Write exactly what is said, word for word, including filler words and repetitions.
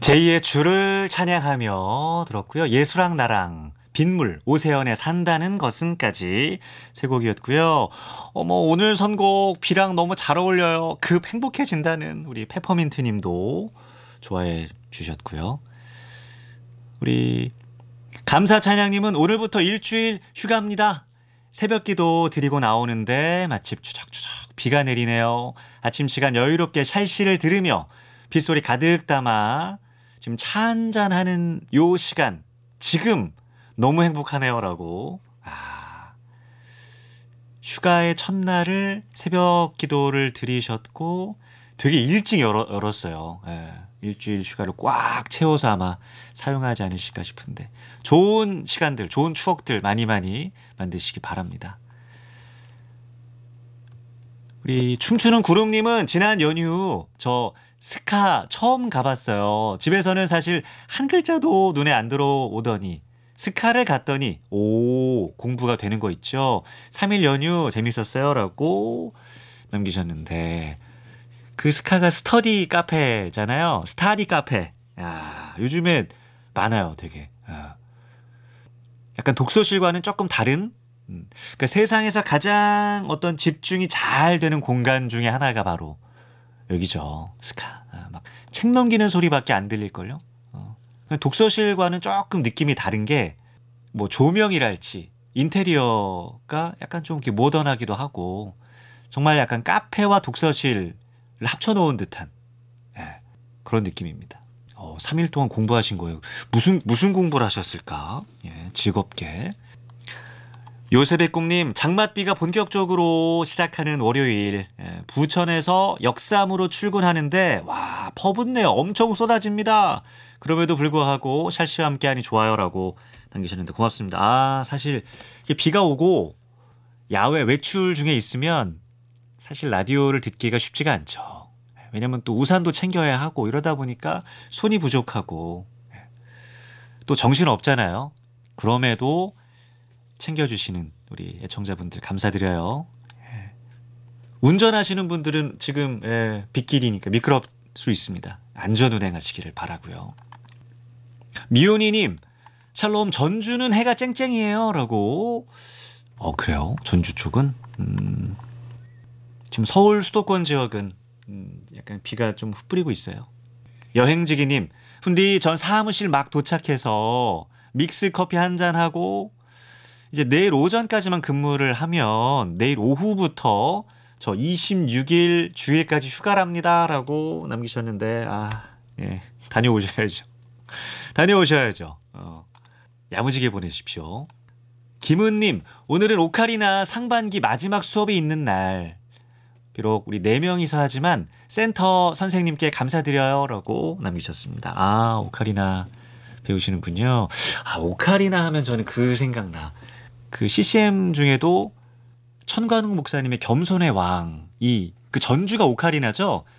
제이의 주를 찬양하며 들었고요. 예수랑 나랑, 빗물, 오세연의 산다는 것은까지 세 곡이었고요. 어머, 오늘 선곡 비랑 너무 잘 어울려요. 급 행복해진다는 우리 페퍼민트 님도 좋아해 주셨고요. 우리 감사 찬양님은 오늘부터 일주일 휴가입니다. 새벽 기도 드리고 나오는데 마침 추적추적 비가 내리네요. 아침 시간 여유롭게 샬시를 들으며 빗소리 가득 담아 지금 차 한잔하는 요 시간 지금 너무 행복하네요 라고. 아, 휴가의 첫날을 새벽 기도를 드리셨고 되게 일찍 열어, 열었어요. 예, 일주일 휴가를 꽉 채워서 아마 사용하지 않으실까 싶은데 좋은 시간들, 좋은 추억들 많이 많이 만드시기 바랍니다. 우리 춤추는 구름님은 지난 연휴 저 스카 처음 가봤어요. 집에서는 사실 한 글자도 눈에 안 들어오더니 스카를 갔더니 오, 공부가 되는 거 있죠. 삼 일 연휴 재밌었어요 라고 남기셨는데 그 스카가 스터디 카페잖아요. 스타디 카페. 야, 요즘에 많아요 되게. 야. 약간 독서실과는 조금 다른, 음, 그러니까 세상에서 가장 어떤 집중이 잘 되는 공간 중에 하나가 바로 여기죠. 스카. 아, 막 책 넘기는 소리밖에 안 들릴걸요. 어. 독서실과는 조금 느낌이 다른 게 뭐 조명이랄지 인테리어가 약간 좀 이렇게 모던하기도 하고 정말 약간 카페와 독서실을 합쳐놓은 듯한, 예, 그런 느낌입니다. 어, 삼 일 동안 공부하신 거예요. 무슨 무슨 공부를 하셨을까? 예, 즐겁게. 요셉의 꿈님, 장맛비가 본격적으로 시작하는 월요일, 예, 부천에서 역삼으로 출근하는데 와 퍼붓네요. 엄청 쏟아집니다. 그럼에도 불구하고 샬시와 함께하니 좋아요라고 남기셨는데 고맙습니다. 아, 사실 비가 오고 야외 외출 중에 있으면 사실 라디오를 듣기가 쉽지가 않죠. 왜냐면 또 우산도 챙겨야 하고 이러다 보니까 손이 부족하고 또 정신 없잖아요. 그럼에도 챙겨주시는 우리 애청자분들 감사드려요. 예. 운전하시는 분들은 지금 예, 빗길이니까 미끄러울 수 있습니다. 안전운행하시기를 바라고요. 미온이님, 샬롬 전주는 해가 쨍쨍이에요 라고. 어 그래요? 전주 쪽은? 음, 지금 서울 수도권 지역은 음, 약간 비가 좀 흩뿌리고 있어요. 여행지기님, 훈디 전 사무실 막 도착해서 믹스 커피 한잔하고 이제 내일 오전까지만 근무를 하면 내일 오후부터 저 이십육 일 주일까지 휴가랍니다 라고 남기셨는데 아, 예, 다녀오셔야죠. 다녀오셔야죠. 어, 야무지게 보내십시오. 김은님, 오늘은 오카리나 상반기 마지막 수업이 있는 날. 비록 우리 네 명이서 하지만 센터 선생님께 감사드려요 라고 남기셨습니다. 아, 오카리나 배우시는군요. 아, 오카리나 하면 저는 그 생각나. 그 씨씨엠 중에도 천관웅 목사님의 겸손의 왕이 그 전주가 오카리나죠.